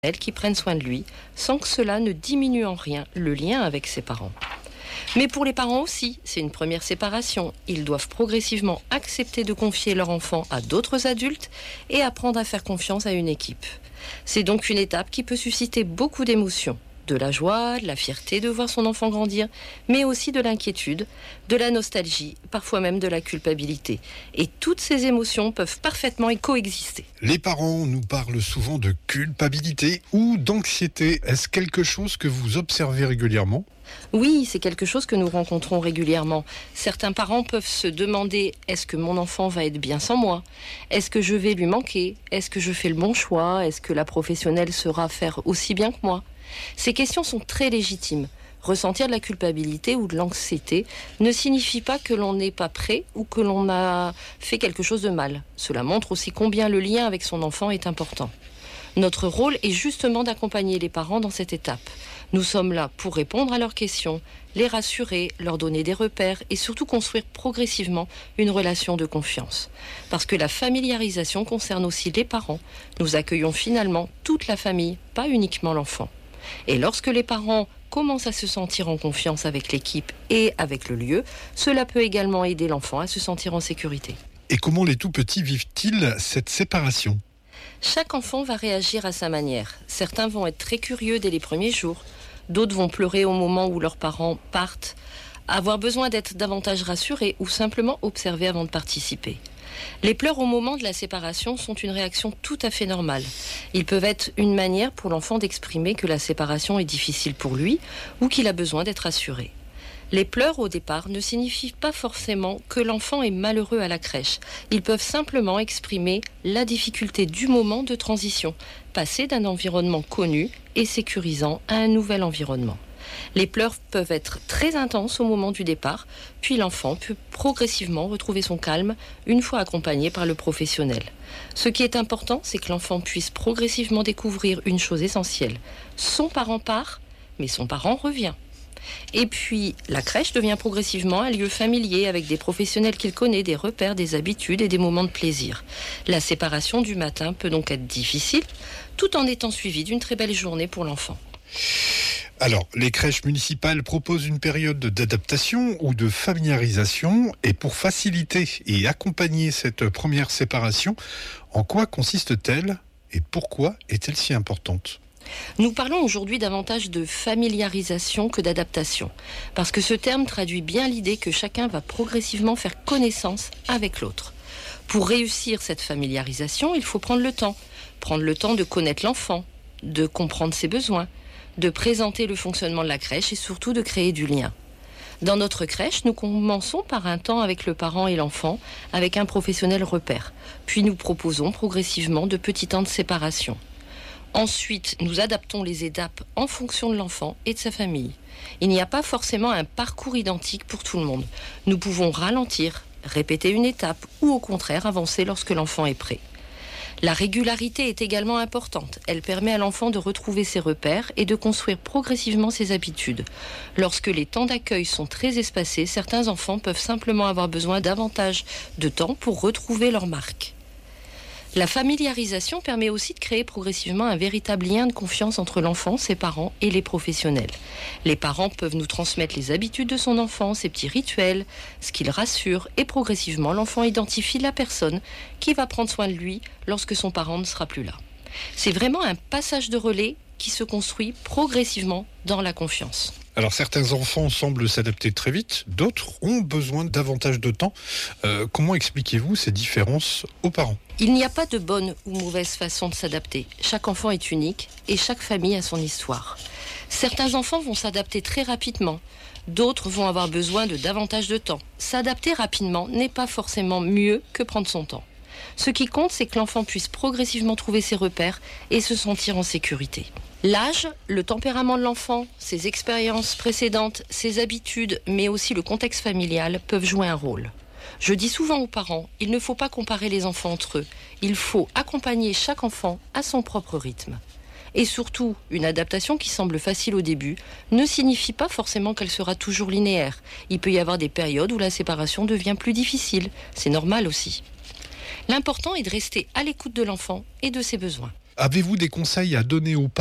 qui prennent soin de lui, sans que cela ne diminue en rien le lien avec ses parents. Mais pour les parents aussi, c'est une première séparation. Ils doivent progressivement accepter de confier leur enfant à d'autres adultes et apprendre à faire confiance à une équipe. C'est donc une étape qui peut susciter beaucoup d'émotions. De la joie, de la fierté de voir son enfant grandir, mais aussi de l'inquiétude, de la nostalgie, parfois même de la culpabilité. Et toutes ces émotions peuvent parfaitement y coexister. Les parents nous parlent souvent de culpabilité ou d'anxiété. Est-ce quelque chose que vous observez régulièrement ? Oui, c'est quelque chose que nous rencontrons régulièrement. Certains parents peuvent se demander « Est-ce que mon enfant va être bien sans moi ? Est-ce que je vais lui manquer ? Est-ce que je fais le bon choix ? Est-ce que la professionnelle saura faire aussi bien que moi ?» Ces questions sont très légitimes. Ressentir de la culpabilité ou de l'anxiété ne signifie pas que l'on n'est pas prêt ou que l'on a fait quelque chose de mal. Cela montre aussi combien le lien avec son enfant est important. Notre rôle est justement d'accompagner les parents dans cette étape. Nous sommes là pour répondre à leurs questions, les rassurer, leur donner des repères et surtout construire progressivement une relation de confiance. Parce que la familiarisation concerne aussi les parents. Nous accueillons finalement toute la famille, pas uniquement l'enfant. Et lorsque les parents commencent à se sentir en confiance avec l'équipe et avec le lieu, cela peut également aider l'enfant à se sentir en sécurité. Et comment les tout-petits vivent-ils cette séparation ? Chaque enfant va réagir à sa manière. Certains vont être très curieux dès les premiers jours. D'autres vont pleurer au moment où leurs parents partent, avoir besoin d'être davantage rassurés ou simplement observés avant de participer. Les pleurs au moment de la séparation sont une réaction tout à fait normale. Ils peuvent être une manière pour l'enfant d'exprimer que la séparation est difficile pour lui ou qu'il a besoin d'être rassuré. Les pleurs au départ ne signifient pas forcément que l'enfant est malheureux à la crèche. Ils peuvent simplement exprimer la difficulté du moment de transition, passer d'un environnement connu et sécurisant à un nouvel environnement. Les pleurs peuvent être très intenses au moment du départ, puis l'enfant peut progressivement retrouver son calme une fois accompagné par le professionnel. Ce qui est important, c'est que l'enfant puisse progressivement découvrir une chose essentielle. Son parent part, mais son parent revient. Et puis, la crèche devient progressivement un lieu familier avec des professionnels qu'il connaît, des repères, des habitudes et des moments de plaisir. La séparation du matin peut donc être difficile, tout en étant suivie d'une très belle journée pour l'enfant. Alors, les crèches municipales proposent une période d'adaptation ou de familiarisation. Et pour faciliter et accompagner cette première séparation, en quoi consiste-t-elle et pourquoi est-elle si importante ? Nous parlons aujourd'hui davantage de familiarisation que d'adaptation, parce que ce terme traduit bien l'idée que chacun va progressivement faire connaissance avec l'autre. Pour réussir cette familiarisation, il faut prendre le temps de connaître l'enfant, de comprendre ses besoins, de présenter le fonctionnement de la crèche et surtout de créer du lien. Dans notre crèche, nous commençons par un temps avec le parent et l'enfant, avec un professionnel repère. Puis nous proposons progressivement de petits temps de séparation. Ensuite, nous adaptons les étapes en fonction de l'enfant et de sa famille. Il n'y a pas forcément un parcours identique pour tout le monde. Nous pouvons ralentir, répéter une étape ou au contraire avancer lorsque l'enfant est prêt. La régularité est également importante. Elle permet à l'enfant de retrouver ses repères et de construire progressivement ses habitudes. Lorsque les temps d'accueil sont très espacés, certains enfants peuvent simplement avoir besoin davantage de temps pour retrouver leur marque. La familiarisation permet aussi de créer progressivement un véritable lien de confiance entre l'enfant, ses parents et les professionnels. Les parents peuvent nous transmettre les habitudes de son enfant, ses petits rituels, ce qui le rassure, et progressivement l'enfant identifie la personne qui va prendre soin de lui lorsque son parent ne sera plus là. C'est vraiment un passage de relais qui se construit progressivement dans la confiance. Alors certains enfants semblent s'adapter très vite, d'autres ont besoin davantage de temps. Comment expliquez-vous ces différences aux parents ? Il n'y a pas de bonne ou mauvaise façon de s'adapter. Chaque enfant est unique et chaque famille a son histoire. Certains enfants vont s'adapter très rapidement, d'autres vont avoir besoin de davantage de temps. S'adapter rapidement n'est pas forcément mieux que prendre son temps. Ce qui compte, c'est que l'enfant puisse progressivement trouver ses repères et se sentir en sécurité. L'âge, le tempérament de l'enfant, ses expériences précédentes, ses habitudes, mais aussi le contexte familial peuvent jouer un rôle. Je dis souvent aux parents, il ne faut pas comparer les enfants entre eux. Il faut accompagner chaque enfant à son propre rythme. Et surtout, une adaptation qui semble facile au début ne signifie pas forcément qu'elle sera toujours linéaire. Il peut y avoir des périodes où la séparation devient plus difficile. C'est normal aussi. L'important est de rester à l'écoute de l'enfant et de ses besoins. Avez-vous des conseils à donner aux